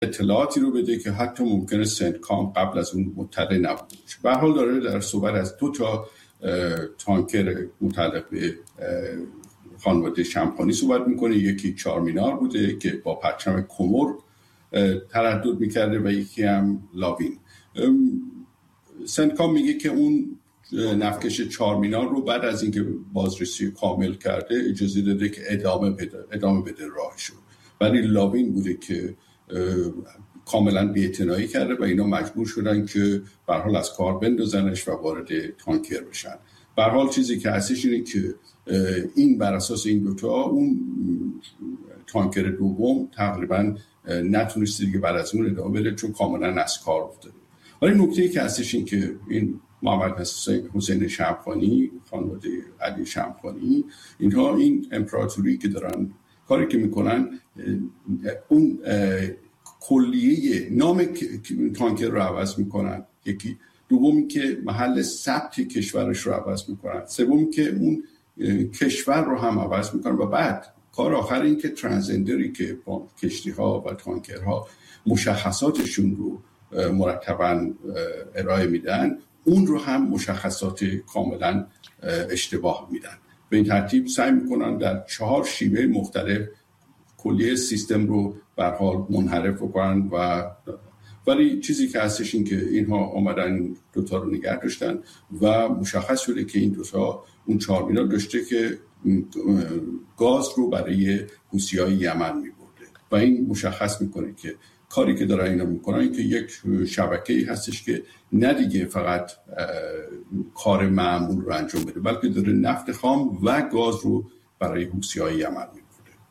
اطلاعاتی رو بده که حتی ممکنه سنتکام قبل از اون مطلع نبوده باشه. به هر حال داره در صحبت از 2 تانکر متعلق به خانواده شمخانی صحبت میکنه. یکی 4 مینار بوده که با پرچم کومور تردد میکرده و یکی هم لاوین. سنتکام میگه که اون نفتکش 4 مینار رو بعد از اینکه بازرسی کامل کرده اجازه داده که ادامه بده راهشو، ولی لاوین بوده که کاملا بی‌اعتنایی کرده و اینا مجبور شدن که به هر حال از کار بندازنش و وارد تانکر بشن. به هر حال چیزی که هستش اینه که این بر اساس این 2 اون تانکر دوم تقریبا نتونسته دیگه بعد از اون ادامه بده چون کاملا از کار افتاده. ولی نکته‌ای که هستش این که این محمد حسین شمخانی، خانواده علی شمخانی، اینها این امپراتوری که دارن کاری که میکنن اون کلیه نام تانکر رو عوض میکنن، یکی دومی که محل ثبت کشورش رو عوض میکنن، سومی که اون کشور رو هم عوض میکنن و بعد کار آخر این که ترانزندری که با کشتی ها و تانکرها مشخصاتشون رو مرتباً ارائه میدن اون رو هم مشخصات کاملا اشتباه میدن. به این ترتیب سعی میکنن در 4 شیوه مختلف کلیه سیستم رو به هر حال منحرف کنن ولی چیزی که هستش این که اینها آمدن 2 رو نگه داشتن و مشخص شده که این 2 اون 4 مینار داشته که گاز رو برای حوثی‌های یمن میبرده و این مشخص میکنه که کاری که دارن اینا میکنن این که یک شبکه‌ای هستش که نه دیگه فقط کار معمول رو انجام بده بلکه داره نفت خام و گاز رو برای حوثی‌های یمن میبرده.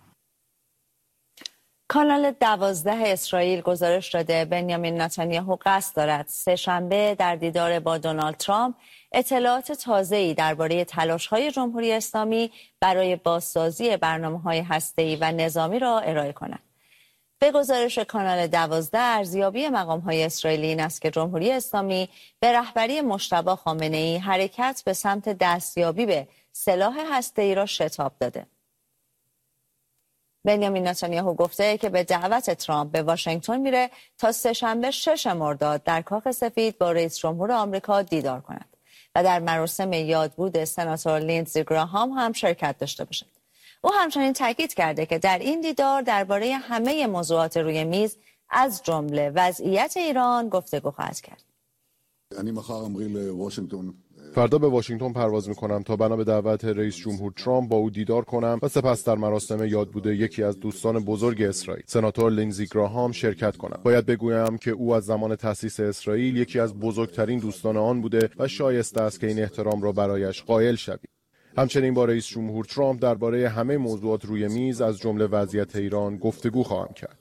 کانال 12 اسرائیل گزارش داده بنیامین نتانیاهو قصد دارد سه‌شنبه در دیدار با دونالد ترامپ اطلاعات تازه‌ای درباره تلاش‌های جمهوری اسلامی برای بازسازی برنامه‌های هسته‌ای و نظامی را ارائه کند. به گزارش کانال 12 ارزیابی مقام‌های اسرائیلی این است که جمهوری اسلامی به رهبری مجتبی خامنه‌ای حرکت به سمت دستیابی به سلاح هسته‌ای را شتاب داده. بنیامین نتانیاهو گفته که به دعوت ترامپ به واشنگتن میره تا سه‌شنبه 6 مرداد در کاخ سفید با رئیس جمهور آمریکا دیدار کند و در مراسم یادبود سناتور لیندزی گراهام هم شرکت داشته باشد. او همچنین تاکید کرده که در این دیدار درباره همه موضوعات روی میز از جمله وضعیت ایران گفتگو خواهد کرد. فردا به واشنگتن پرواز میکنم تا بنا به دعوت رئیس جمهور ترامپ با او دیدار کنم و سپس در مراسم یادبود یکی از دوستان بزرگ اسرائیل سناتور لیندزی گراهام شرکت کنم. باید بگویم که او از زمان تأسیس اسرائیل یکی از بزرگترین دوستان آن بوده و شایسته است که این احترام را برایش قائل شویم. همچنین با رئیس جمهور ترامپ درباره همه موضوعات روی میز از جمله وضعیت ایران گفتگو خواهم کرد.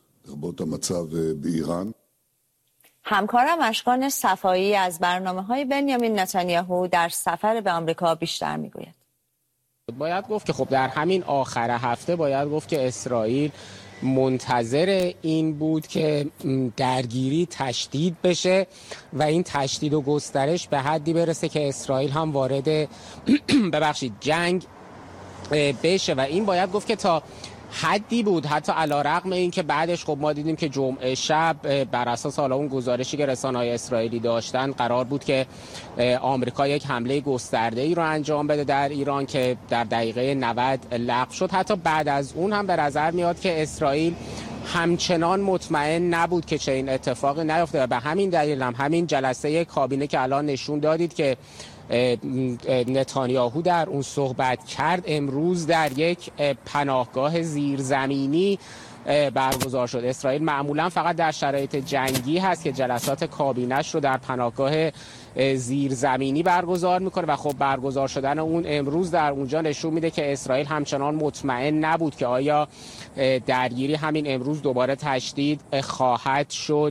همکارم اشکان صفایی از برنامه‌های بنیامین نتانیاهو در سفر به آمریکا بیشتر میگوید. باید گفت که خب در همین آخر هفته باید گفت که اسرائیل منتظر این بود که درگیری تشدید بشه و این تشدید و گسترش به حدی برسه که اسرائیل هم وارد جنگ بشه و این باید گفت که تا حدی بود، حتی علیرغم این که بعدش خب ما دیدیم که جمعه شب بر اساس حالا اون گزارشی که رسانه‌های اسرائیلی داشتن قرار بود که آمریکا یک حمله گسترده‌ای رو انجام بده در ایران که در دقیقه 90 لغو شد. حتی بعد از اون هم به نظر میاد که اسرائیل همچنان مطمئن نبود که چه این اتفاقی نیفته و به همین دلیل هم همین جلسه کابینه که الان نشون دادید که نتانیاهو در اون صحبت کرد امروز در یک پناهگاه زیرزمینی برگزار شد. اسرائیل معمولا فقط در شرایط جنگی هست که جلسات کابینش رو در پناهگاه زیرزمینی برگزار میکنه و خب برگزار شدن اون امروز در اونجا نشون میده که اسرائیل همچنان مطمئن نبود که آیا درگیری همین امروز دوباره تشدید خواهد شد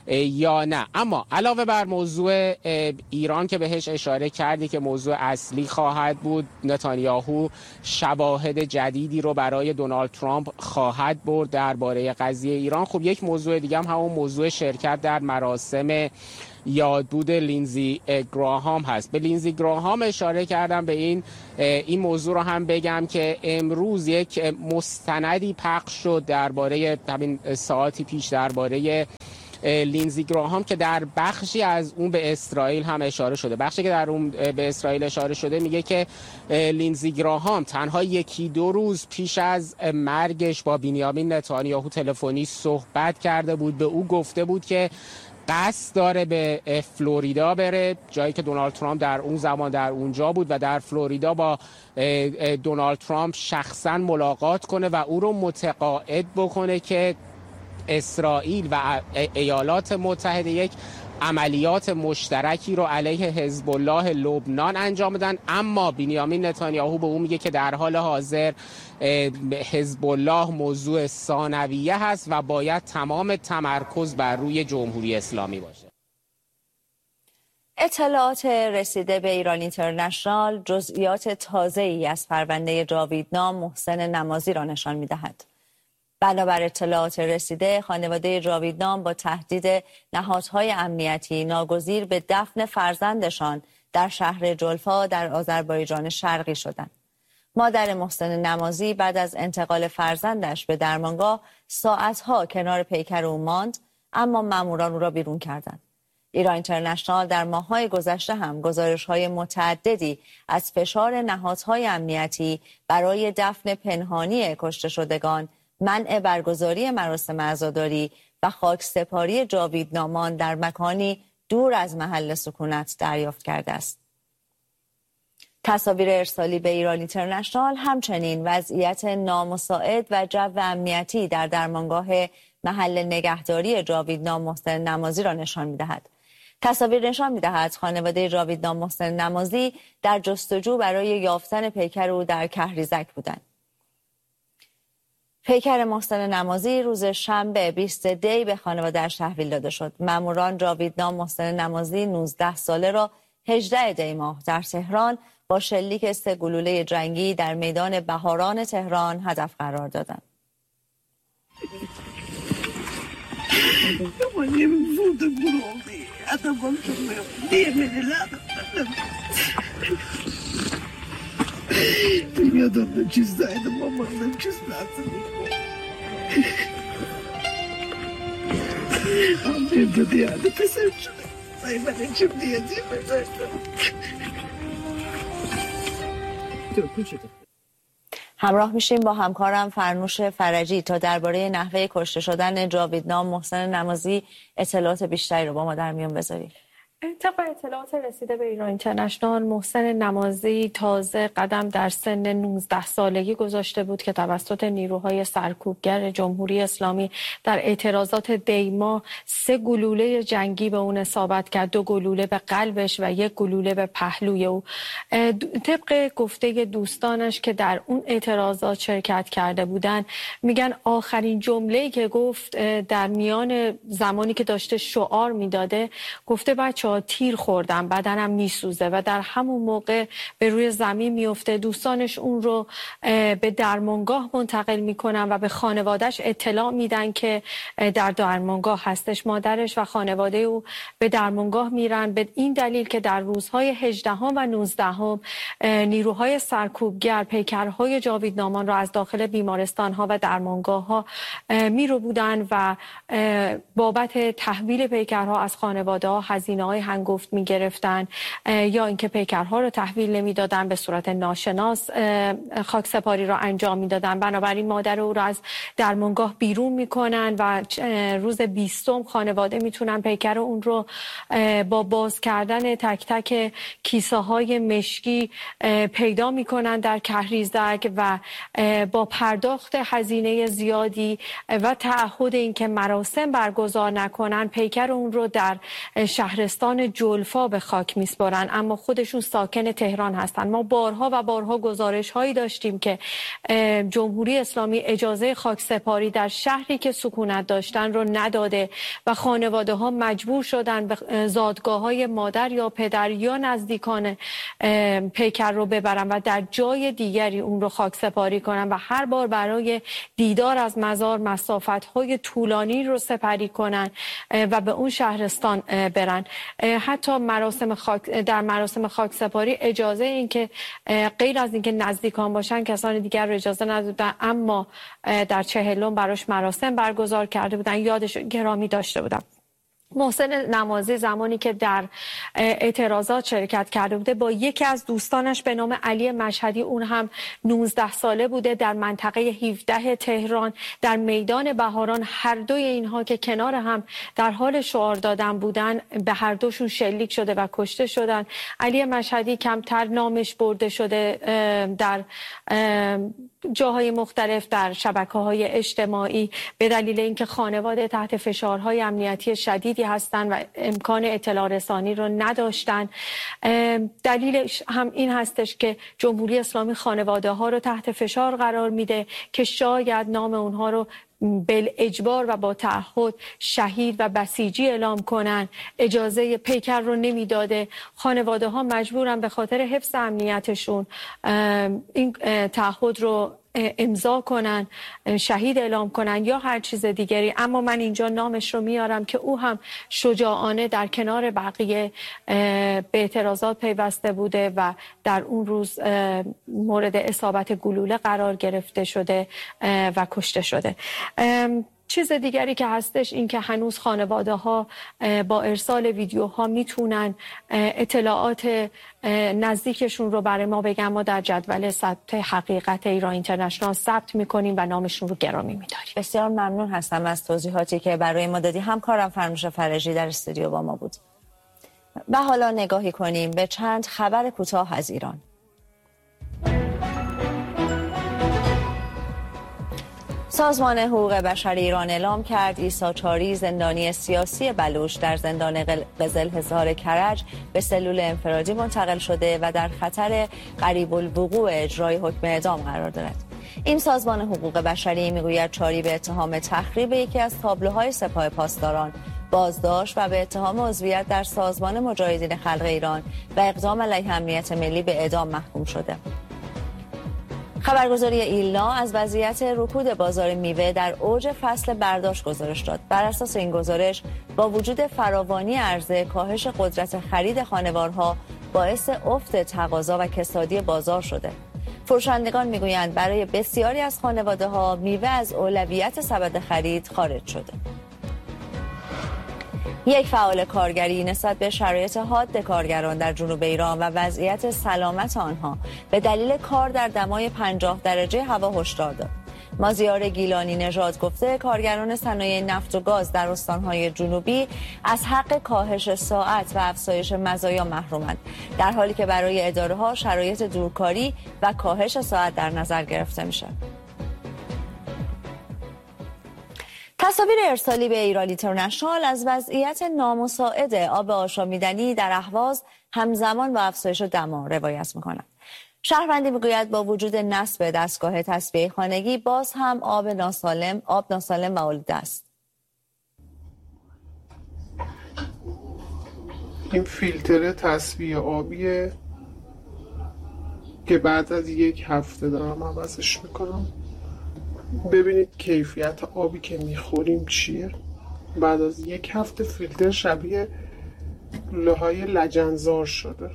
یا نه. اما علاوه بر موضوع ایران که بهش اشاره کردی که موضوع اصلی خواهد بود، نتانیاهو شواهد جدیدی رو برای دونالد ترامپ خواهد برد درباره قضیه ایران. خب یک موضوع دیگه هم همون موضوع شرکت در مراسم یادبود لینزی گراهام هست. به لینزی گراهام اشاره کردم. به این موضوع رو هم بگم که امروز یک مستندی پخش شد درباره همین ساعتی پیش درباره لینزی گراهام که در بخشی از اون به اسرائیل هم اشاره شده. بخشی که در اون به اسرائیل اشاره شده میگه که لینزی گراهام تنها 1-2 روز پیش از مرگش با بنیامین نتانیاهو تلفنی صحبت کرده بود. به او گفته بود که قصد داره به فلوریدا بره، جایی که دونالد ترامپ در اون زمان در اونجا بود و در فلوریدا با دونالد ترامپ شخصا ملاقات کنه و او رو متقاعد بکنه که اسرائیل و ایالات متحده یک عملیات مشترکی رو علیه حزب الله لبنان انجام بدن. اما بنیامین نتانیاهو به اون میگه که در حال حاضر حزب الله موضوع ثانویه هست و باید تمام تمرکز بر روی جمهوری اسلامی باشه. اطلاعات رسیده به ایران اینترنشنال جزئیات تازه‌ای از پرونده جاویدنام محسن نمازی را نشان می‌دهد. بنابر اطلاعات رسیده، خانواده جاویدنام با تهدید نهادهای امنیتی ناگزیر به دفن فرزندشان در شهر جلفا در آذربایجان شرقی شدند. مادر محسن نمازی بعد از انتقال فرزندش به درمانگاه ساعتها کنار پیکر او ماند، اما ماموران او را بیرون کردند. ایران اینترنشنال در ماه‌های گذشته هم گزارش‌های متعددی از فشار نهادهای امنیتی برای دفن پنهانی کشته شدگان، منع برگزاری مراسم عزاداری و خاکسپاری جاویدنامان در مکانی دور از محل سکونت دریافت کرده است. تصاویر ارسالی به ایران اینترنشنال همچنین وضعیت نامساعد و جو امنیتی در درمانگاه محل نگهداری جاویدنام محسن نمازی را نشان می‌دهد. تصاویر نشان می‌دهد خانواده جاویدنام محسن نمازی در جستجو برای یافتن پیکر او در کهریزک بودند. پیکر محسن نمازی روز شنبه 20 دی به خانواده‌اش تحویل داده شد. ماموران جاویدنام محسن نمازی 19 ساله را 18 دی ماه در تهران با شلیک 3 گلوله جنگی در میدان بهاران تهران هدف قرار دادند. Dünyada çizdeydim ama ben çizmezdim. Annem de diyardı tesettür. Ben içim diyeceğim ederdim. همراه میشیم با همکارم فرنوش فرجی تا درباره نحوه کشته شدن جاویدنام محسن نمازی اطلاعات بیشتری رو با ما در میان بذاریم. طبق اطلاعات رسیده به ایران اینترنشنال، محسن نمازی تازه قدم در سن 19 سالگی گذاشته بود که توسط نیروهای سرکوبگر جمهوری اسلامی در اعتراضات دیما 3 گلوله جنگی به اون اصابت کرد، 2 گلوله به قلبش و 1 گلوله به پهلوی او. طبق گفته دوستانش که در اون اعتراضات شرکت کرده بودن، میگن آخرین جمله‌ای که گفت در میان زمانی که داشته شعار میداده، گفته بچه‌ها تیر خوردم، بدنم میسوزه و در همون موقع به روی زمین میفته. دوستانش اون رو به درمانگاه منتقل میکنن و به خانوادهش اطلاع میدن که در درمانگاه هستش. مادرش و خانواده او به درمانگاه میرن به این دلیل که در روزهای 18 و 19 نیروهای سرکوبگر پیکرهای جاویدنامان را از داخل بیمارستان ها و درمانگاه ها میرو بودن و بابت تحویل پیکرها از خانواده ها هزینه های هنگفت میگرفتن یا اینکه پیکرها رو تحویل نمیدادن، به صورت ناشناس خاکسپاری را انجام میدادن. بنابراین مادر او را از درمانگاه بیرون میکنن و روز 20 خانواده میتونن پیکر اون رو با باز کردن تک تک کیسه های مشکی پیدا میکنن در کهریزک و با پرداخت هزینه زیادی و تعهد اینکه مراسم برگزار نکنن، پیکر اون رو در شهرستان استان جلفا به خاک میسپارن، اما خودشون ساکن تهران هستن. ما بارها و بارها گزارش هایی داشتیم که جمهوری اسلامی اجازه خاک سپاری در شهری که سکونت داشتن رو نداده و خانواده ها مجبور شدن به زادگاه های مادر یا پدر یا نزدیکان پیکر رو ببرن و در جای دیگری اون رو خاک سپاری کنن و هر بار برای دیدار از مزار مسافت های طولانی رو سپری کنن و به اون شهرستان برن. حتی در مراسم خاک سپاری اجازه این که غیر از اینکه نزدیکان باشن کسان دیگر رو اجازه ندادن، اما در چهلم براش مراسم برگزار کرده بودن، یادش گرامی داشته بودن. محسن نمازی زمانی که در اعتراضات شرکت کرده بوده با یکی از دوستانش به نام علی مشهدی، اون هم 19 ساله بوده، در منطقه 17 تهران در میدان بهاران، هر دوی اینها که کنار هم در حال شعار دادن بودن به هر دوشون شلیک شده و کشته شدن. علی مشهدی کمتر نامش برده شده در جاهای مختلف در شبکه‌های اجتماعی به دلیل اینکه خانواده تحت فشارهای امنیتی شدیدی هستند و امکان اطلاع رسانی رو نداشتن. دلیلش هم این هستش که جمهوری اسلامی خانواده ها رو تحت فشار قرار میده که شاید نام اونها رو بالاجبار و با تعهد شهید و بسیجی اعلام کنن. اجازه پیکر رو نمیداده. خانواده ها مجبورن به خاطر حفظ امنیتشون این تعهد رو امضا کنن، شهید اعلام کنن یا هر چیز دیگری. اما من اینجا نامش رو میارم که او هم شجاعانه در کنار بقیه به اعتراضات پیوسته بوده و در اون روز مورد اصابت گلوله قرار گرفته شده و کشته شده. چیز دیگری که هستش این که هنوز خانواده ها با ارسال ویدیوها میتونن اطلاعات نزدیکشون رو برای ما بگن. ما در جدول ثبت حقیقت ایران اینترنشنال ثبت میکنیم و نامشون رو گرامی میداریم. بسیار ممنون هستم از توضیحاتی که برای ما دادی. همکارم فرنوش فرجی در استودیو با ما بود. و حالا نگاهی کنیم به چند خبر کوتاه از ایران. سازمان حقوق بشر ایران اعلام کرد عیسی چاری، زندانی سیاسی بلوچ، در زندان قزل حصار کرج به سلول انفرادی منتقل شده و در خطر قریب الوقوع اجرای حکم اعدام قرار دارد. این سازمان حقوق بشری میگوید چاری به اتهام تخریب یکی از تابلوهای سپاه پاسداران بازداشت و به اتهام عضویت در سازمان مجاهدین خلق ایران و اقدام علیه امنیت ملی به اعدام محکوم شده. خبرگزاری ایلنا از وضعیت رکود بازار میوه در اوج فصل برداشت گزارش داد. بر اساس این گزارش با وجود فراوانی عرضه، کاهش قدرت خرید خانوارها باعث افت تقاضا و کسادی بازار شده. فروشندگان میگویند برای بسیاری از خانواده‌ها میوه از اولویت سبد خرید خارج شده. یک فعال کارگری نسبت به شرایط حاد کارگران در جنوب ایران و وضعیت سلامت آنها به دلیل کار در دمای 50 درجه هوا هشدار داد. مازیار گیلانی نژاد گفته کارگران صنایع نفت و گاز در استانهای جنوبی از حق کاهش ساعت و افزایش مزایا محرومند، در حالی که برای اداره‌ها شرایط دورکاری و کاهش ساعت در نظر گرفته میشه. تصاویر ارسالی به ایران اینترنشنال از وضعیت نامساعد آب آشامیدنی در اهواز همزمان با افزایش دما روایت می‌کنند. شهروندی میگوید با وجود نصب دستگاه تصفیه خانگی باز هم آب ناسالم و آلوده است. این فیلتر تصفیه آبیه که بعد از 1 هفته دارم عوضش میکنم. ببینید کیفیت آبی که میخوریم چیه. بعد از 1 هفته فیلتر شبیه لوهای لجنزار شده.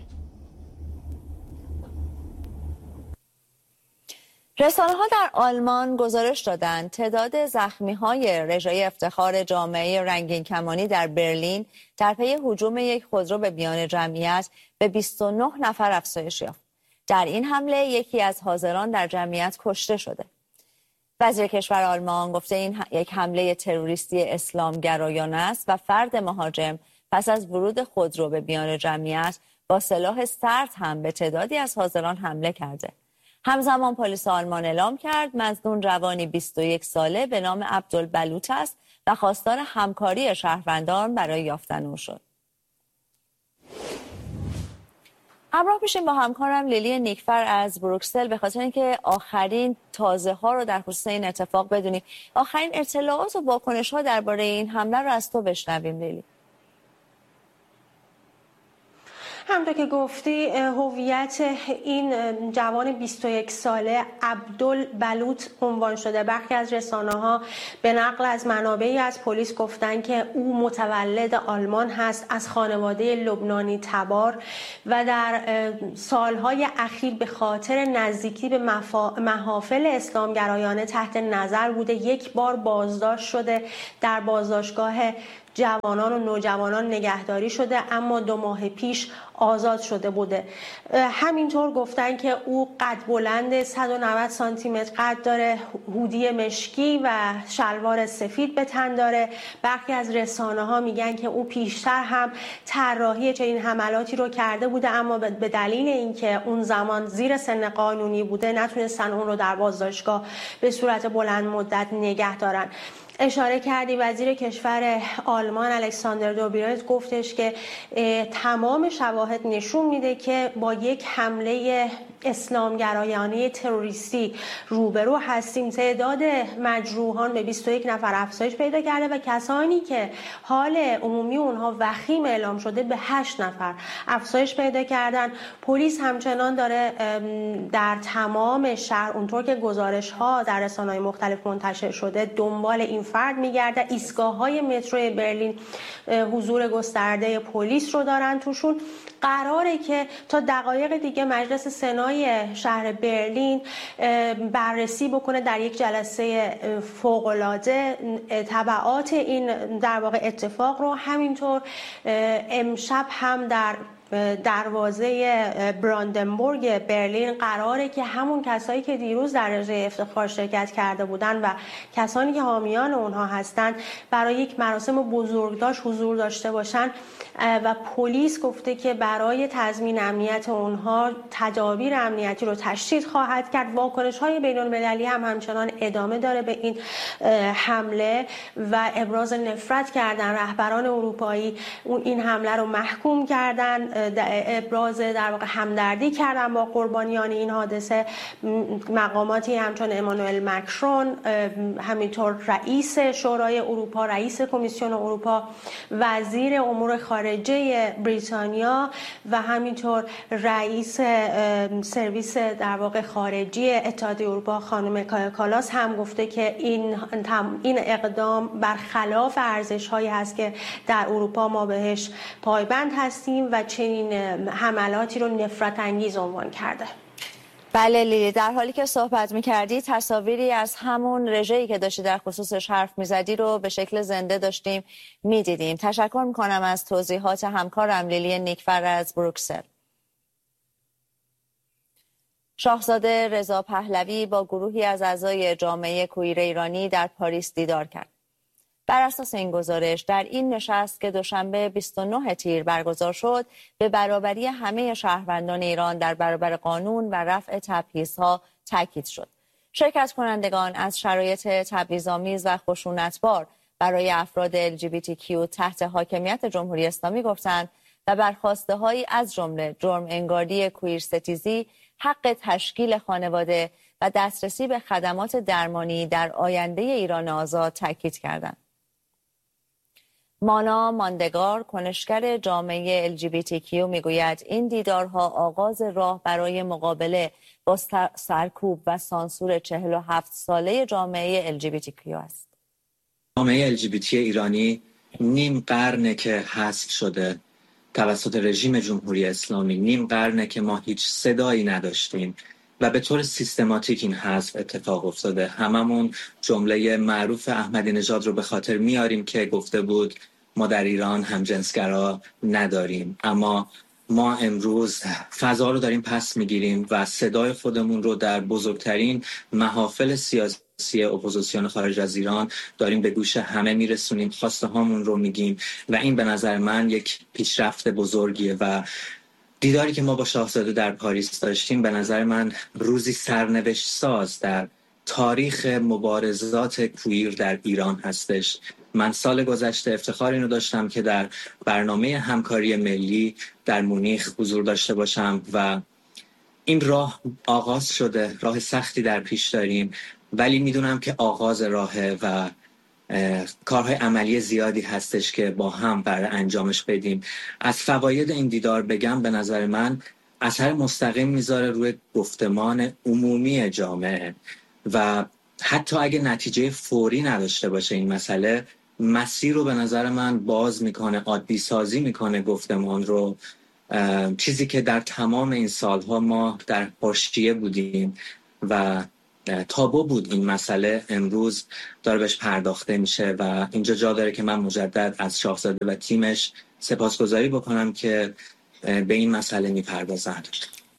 رسانه‌ها در آلمان گزارش دادند تعداد زخمی‌های رژه افتخار جامعه رنگین کمانی در برلین در پی هجوم یک خودرو به میان جمعیت به 29 نفر افزایش یافت. در این حمله یکی از حاضران در جمعیت کشته شده. وزیر کشور آلمان گفته این یک حمله تروریستی اسلامگرایانه است و فرد مهاجم پس از ورود خودرو به میان جمعیت با سلاح سرد هم به تعدادی از حاضران حمله کرده. همزمان پلیس آلمان اعلام کرد مظنون جوانی 21 ساله به نام عبدالبلوط است و خواستار همکاری شهروندان برای یافتن او شد. همراه میشیم با همکارم لیلی نیکفر از بروکسل به خاطر اینکه آخرین تازه ها رو در خصوص این اتفاق بدونیم. آخرین اطلاعات و واکنش ها درباره این حمله رو از تو بشنویم لیلی. همونطور که گفتی هویت این جوان 21 ساله عبدالبلوط عنوان شده. برخی از رسانه‌ها به نقل از منابعی از پلیس گفتن که او متولد آلمان هست، از خانواده لبنانی تبار و در سالهای اخیر به خاطر نزدیکی به محافل اسلامگرایانه تحت نظر بوده. یک بار بازداشت شده، در بازداشتگاه جوانان و نوجوانان نگهداری شده، اما 2 ماه پیش آزاد شده بوده. همینطور گفتن که او قد بلند 190 سانتی متر قد داره، هودی مشکی و شلوار سفید به تن داره. برخی از رسانه‌ها میگن که او پیشتر هم طراحی چنین حملاتی رو کرده بوده، اما به دلیل اینکه اون زمان زیر سن قانونی بوده نتونستن اون رو در بازداشتگاه به صورت بلند مدت نگه دارن. اشاره کردی وزیر کشور آلمان الکساندر دوبیرنت گفتش که تمام شواهد نشون میده که با یک حمله اسلامگرایانه تروریستی روبرو هستیم. تعداد مجروحان به 21 نفر افزایش پیدا کرده و کسانی که حال عمومی اونها وخیم اعلام شده به 8 نفر افزایش پیدا کردن. پلیس همچنان داره در تمام شهر اونطور که گزارش ها در رسانه‌های مختلف منتشر شده دنبال این فرد میگرده. ایستگاه‌های مترو برلین حضور گسترده پلیس رو دارن توشون. قراره که تا دقایق دیگه مجلس سنای شهر برلین بررسی بکنه در یک جلسه فوق‌العاده تبعات این در واقع اتفاق رو. همینطور امشب هم در دروازه براندنبورگ برلین قراره که همون کسایی که دیروز در رژه افتخار شرکت کرده بودن و کسانی که حامیان اونها هستن برای یک مراسم بزرگداشت حضور داشته باشن و پلیس گفته که برای تضمین امنیت اونها تدابیر امنیتی رو تشدید خواهد کرد. واکنش‌های بین‌المللی هم همچنان ادامه داره به این حمله و ابراز نفرت کردن. رهبران اروپایی این حمله رو محکوم کردن، ابراز در واقع همدردی کردن با قربانیان این حادثه. مقاماتی همچون امانوئل مکرون، همینطور رئیس شورای اروپا، رئیس کمیسیون اروپا، وزیر امور خارجه بریتانیا و همینطور رئیس سرویس در واقع خارجی اتحادیه اروپا خانم کایا کالاس هم گفته که این اقدام برخلاف ارزش‌هایی هست که در اروپا ما بهش پایبند هستیم و چنین حملاتی رو نفرت انگیز عنوان کرده. بله لیلی، در حالی که صحبت می‌کردی تصاویری از همون رژه‌ای که داشتی در خصوصش حرف می‌زدی رو به شکل زنده داشتیم می‌دیدیم. تشکر می‌کنم از توضیحات همکارم لیلی نیکفر از بروکسل. شاهزاده رضا پهلوی با گروهی از اعضای جامعه کویر ایرانی در پاریس دیدار کرد. بر اساس این گزارش در این نشست که دوشنبه 29 تیر برگزار شد به برابری همه شهروندان ایران در برابر قانون و رفع تبعیض‌ها تاکید شد. شرکت کنندگان از شرایط تبعیض‌آمیز و خشونت‌بار برای افراد LGBTQ تحت حاکمیت جمهوری اسلامی گفتند و بر خواسته‌هایی از جمله جرم انگاری کویر ستیزی، حق تشکیل خانواده و دسترسی به خدمات درمانی در آینده ایران آزاد تاکید کردند. مانا ماندگار، کنشگر جامعه LGBTQ میگوید این دیدارها آغاز راه برای مقابله با سرکوب و سانسور 47 ساله جامعه LGBTQ است. جامعه LGBT ایرانی نیم قرنه که حذف شده توسط رژیم جمهوری اسلامی، نیم قرنه که ما هیچ صدایی نداشتیم و به طور سیستماتیک این حذف اتفاق افتاده. هممون جمله معروف احمدی نژاد رو به خاطر میاریم که گفته بود ما در ایران همجنسگرا نداریم، اما ما امروز فضا رو داریم پس میگیریم و صدای خودمون رو در بزرگترین محافل سیاسی اپوزیسیون خارج از ایران داریم به گوش همه میرسونیم، خواسته هامون رو میگیم و این به نظر من یک پیشرفت بزرگیه و دیداری که ما با شاهزاده در پاریس داشتیم به نظر من روزی سرنوشت ساز در تاریخ مبارزات کویر در ایران هستش. من سال گذشته افتخار اینو داشتم که در برنامه همکاری ملی در مونیخ حضور داشته باشم و این راه آغاز شده. راه سختی در پیش داریم ولی میدونم که آغاز راهه و کارهای عملی زیادی هستش که با هم برای انجامش بدیم. از فواید این دیدار بگم، به نظر من اثر مستقیم میذاره روی گفتمان عمومی جامعه و حتی اگه نتیجه فوری نداشته باشه این مسئله، مسیر رو به نظر من باز میکنه، عادی سازی میکنه گفتمان رو، چیزی که در تمام این سالها ما در حاشیه بودیم و تابو بود این مسئله، امروز داره بهش پرداخته میشه و اینجا جا داره که من مجدد از شاهزاده و تیمش سپاسگزاری بکنم که به این مسئله میپردازند.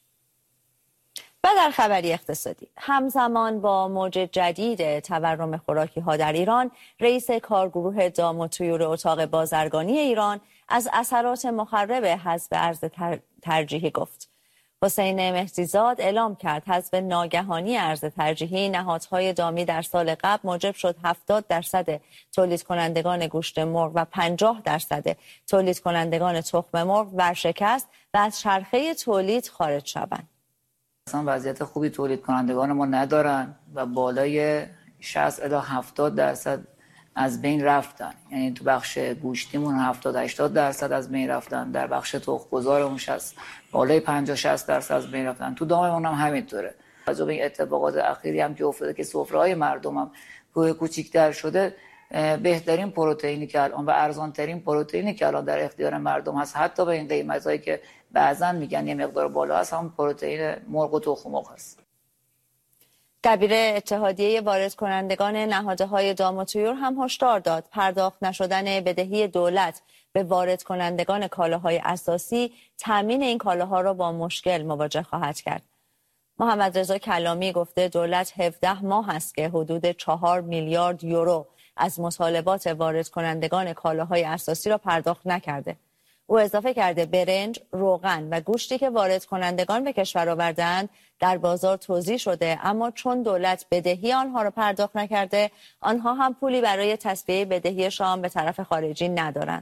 و در خبری اقتصادی، همزمان با موج جدید تورم خوراکی ها در ایران، رئیس کارگروه دام و طیور اتاق بازرگانی ایران از اثرات مخرب حذف ارز ترجیحی گفت. حسین مهدیزاد اعلام کرد حذف ناگهانی ارز ترجیحی نهادهای دامی در سال قبل موجب شد 70% تولید کنندگان گوشت مرغ و 50% تولید کنندگان تخم مرغ ورشکست و از چرخه تولید خارج شوند. اصلا وضعیت خوبی تولید کنندگان ما ندارن و بالای 60 الی 70% از بین رفتن. یعنی تو بخش گوشتیمون 70-80% از بین رفتن، در بخش تخم‌گذارمون بالای 50-60% از بین رفتن. تو داممون هم همینطوره. از این اتفاقات اخیری هم که افتاده که سفره‌های مردم هم کوچیک‌تر شده، بهترین پروتئینی که الان و ارزان‌ترین پروتئینی که الان در اختیار مردم هست، حتی به این قیمتایی که بعضن میگن یه مقدار بالا هست، هم پروتئین مرغ و تخم مرغ هست. دبیر اتحادیه وارد کنندگان نهادهای دام و طیور هم هشدار داد پرداخت نشدن بدهی دولت به وارد کنندگان کالاهای اساسی تامین این کالاها را با مشکل مواجه خواهد کرد. محمد رضا کلامی گفته دولت 17 ماه است که حدود 4 میلیارد یورو از مطالبات وارد کنندگان کالاهای اساسی را پرداخت نکرده. او اضافه کرده برنج، روغن و گوشتی که وارد کنندگان به کشور آوردند در بازار توزیع شده، اما چون دولت بدهی آنها را پرداخت نکرده، آنها هم پولی برای تسویه بدهیشان به طرف خارجی ندارند.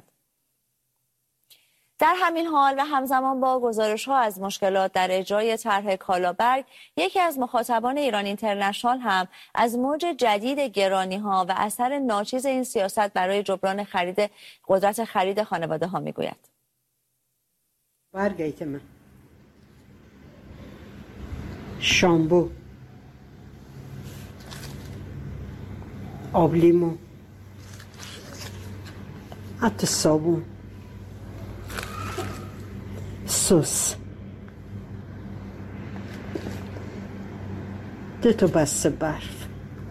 در همین حال و همزمان با گزارش‌ها از مشکلات در اجرای طرح کالابرگ، یکی از مخاطبان ایران اینترنشنال هم از موج جدید گرانی‌ها و اثر ناچیز این سیاست برای جبران قدرت خرید خانواده‌ها میگوید. برگیت من شامبو، آب لیمو، حتی صابون، سس، 2 تا بسته برف،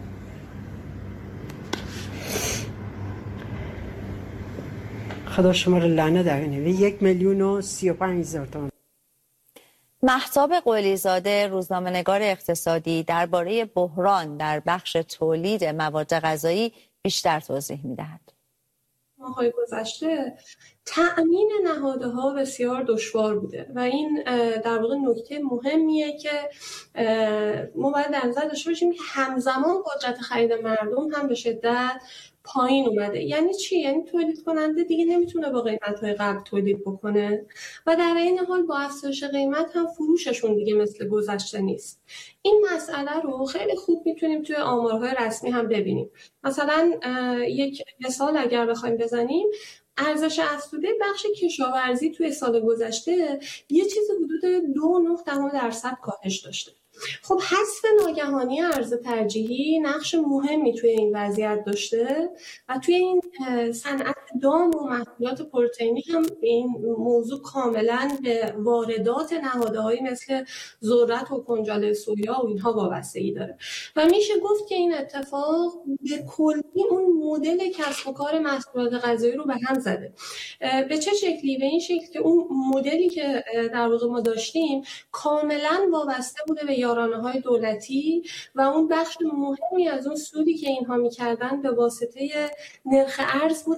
خدا شما رو لعنت کنه. 1,035,000 تومان. مهتاب قلیزاده، روزنامه‌نگار اقتصادی، درباره بحران در بخش تولید مواد غذایی بیشتر توضیح می‌دهد. ماه‌های گذشته تأمین نهادها بسیار دشوار بوده و این در واقع نکته مهمیه که ما باید در نظر داشته باشیم که همزمان قدرت خرید مردم هم به شدت پایین اومده. یعنی چی؟ یعنی تولید کننده دیگه نمیتونه با قیمت‌های قبل تولید بکنه و در این حال با افزایش قیمت هم فروششون دیگه مثل گذشته نیست. این مسئله رو خیلی خوب میتونیم توی آمارهای رسمی هم ببینیم. مثلا یک مثال اگر بخوایم بزنیم، ارزش افزوده بخش کشاورزی توی سال گذشته یه چیز حدود 2.9% کاهش داشته. خب حذف ناگهانی ارز ترجیحی نقش مهمی توی این وضعیت داشته و توی این صنعت دام و محصولات پروتئینی هم این موضوع کاملا به واردات نهادهایی مثل ذرت و کنجاله سویا و اینها وابستگی داره و میشه گفت که این اتفاق به کلی اون مدل کسب و کار محصولات غذایی رو به هم زده. به چه شکلی؟ به این شکل که اون مدلی که در واقع ما داشتیم کاملا وابسته بوده به یارانه‌های دولتی و اون بخش مهمی از اون سودی که اینها می‌کردن به واسطه نرخ ارز بوده و الان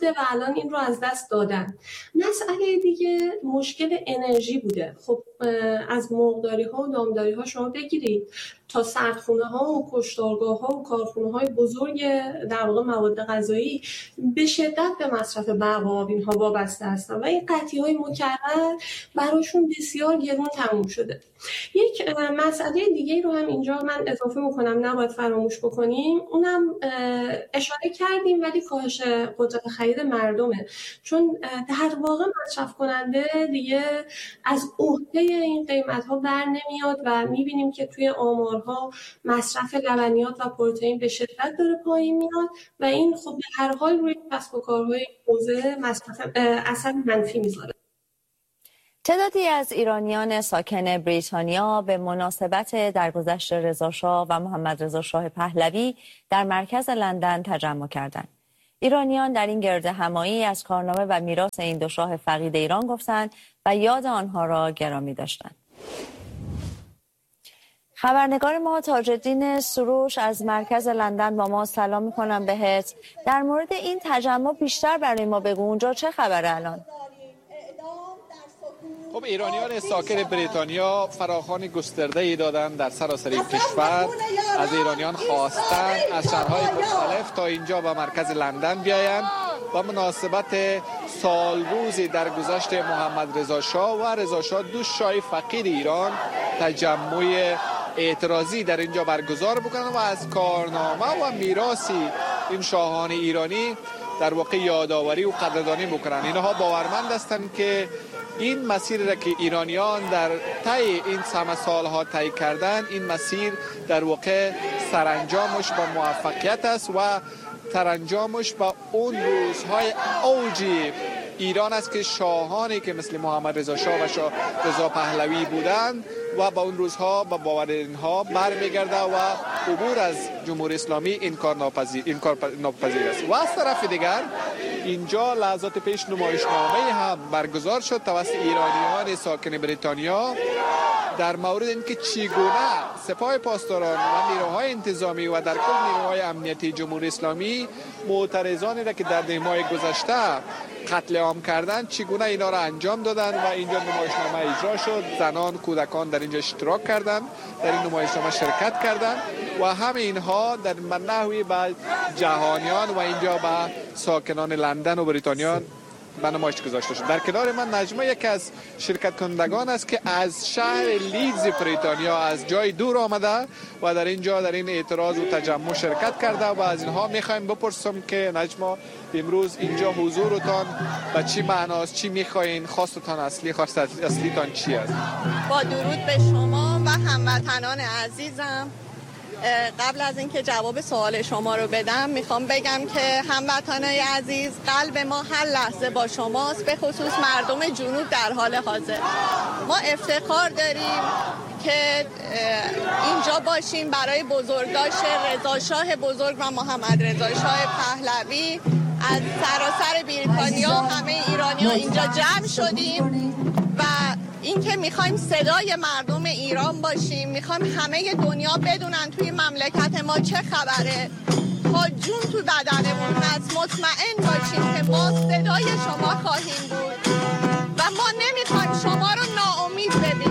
الان این رو از دست دادن. مسئله دیگه مشکل انرژی بوده. خب از مرغداری‌ها و دامداری‌ها شما بگیرید تا سردخونه‌ها و کشتارگاه‌ها و کارخونه‌های بزرگ در واقع مواد غذایی به شدت به مصرف برق و آب اینها وابسته هستن و این قطعی‌های مکرر براشون بسیار گران تموم شده. یک مسئله دیگه رو هم اینجا من اضافه میکنم نباید فراموش بکنیم، اونم اشاره کردیم ولی کاهش قدرت خرید مردمه، چون در واقع مصرف کننده دیگه از عهده این قیمت‌ها بر نمیاد و میبینیم که توی آمارها مصرف لبنیات و پروتئین به شدت داره پایین میاد و این خب به هر حال روی کسب و کارهای حوزه مصرف اثر منفی میذاره. تعدادی از ایرانیان ساکن بریتانیا به مناسبت درگذشت رضاشاه و محمد رضا شاه پهلوی در مرکز لندن تجمع کردند. ایرانیان در این گردهمایی از کارنامه و میراث این دو شاه فقید ایران گفتند و یاد آنها را گرامی داشتند. خبرنگار ما تاج‌الدین سروش از مرکز لندن با ما سلام میکنم بهت. در مورد این تجمع بیشتر برای ما بگو، اونجا چه خبره الان؟ خب ایرانیان ساکن بریتانیا فراخوان گسترده‌ای دادن در سراسر کشور. از ایرانیان خواستن از شهرهای مختلف تا اینجا به مرکز لندن بیایند و مناسبت سالروزی در گذشت محمد رضا شاه و رضا شاه دو شاه فقید ایران تجمع اعتراضی در اینجا برگزار بکنند و از کارنامه و میراثی این شاهان ایرانی در واقع یادآوری و قدردانی بکنند. اینها باورمند هستند که این مسیر را که ایرانیان در طی این سالها طی کردن، این مسیر در واقع سرانجامش با موفقیت است و سرانجامش با اون روزهای اوجی ایران است که شاهانی که مثل محمد رضا شاه و شاه رضا پهلوی بودند و با اون روزها با باور اینها برمیگرده و عبور از جمهوری اسلامی این کار ناپذیر است. و از طرف دیگر اینجا لحظات پیش نمایشنامه هم برگزار شد توسط ایرانیان ساکن بریتانیا در مورد اینکه چگونه سپاه پاسداران و نیروهای انتظامی و در کل نیروهای امنیتی جمهوری اسلامی معترضانی را که در دیمای گذشته قتل عام کردن چگونه اینا را انجام دادن و اینجا نمایشنامه اجرا شد. زنان، کودکان در اینجا اشتراک کردند، در این نمایشنامه شرکت کردند و همه اینها در نحوی به جهانیان و اینجا به ساکنان لندن و بریتانیا به نمایش گذاشته شد. در کنار من نجمه یکی از شرکت کنندگان است که از شهر لیدز بریتانیا از جای دور آمده و در اینجا در این اعتراض و تجمع شرکت کرده و از اینها میخوایم بپرسم که نجمه امروز اینجا حضورتان به چی معناست، چی میخواین، خواستتان اصلیتان چی است؟ با درود به شما و هموطنان عزیزم، قبل از اینکه جواب سوال شما رو بدم میخوام بگم که هموطنای عزیز، قلب ما هر لحظه با شماست، به خصوص مردم جنوب در حال حاضر. ما افتخار داریم که اینجا باشیم برای بزرگداشت رضا شاه بزرگ و محمد رضا شاه پهلوی. از سراسر بریتانیا همه ایرانی‌ها اینجا جمع شدیم و اینکه میخوایم صدای مردم ایران باشیم، میخوایم همه دنیا بدونن توی مملکت ما چه خبره، تا جون تو بدنمون هست مطمئن باشیم که ما صدای شما خواهیم بود و ما نمیخوایم شما رو ناامید ببینیم.